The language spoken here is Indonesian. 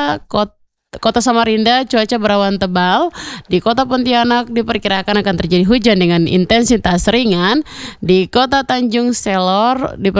Kota Samarinda cuaca berawan tebal. Di Kota Pontianak diperkirakan akan terjadi hujan dengan intensitas ringan. Di Kota Tanjung Selor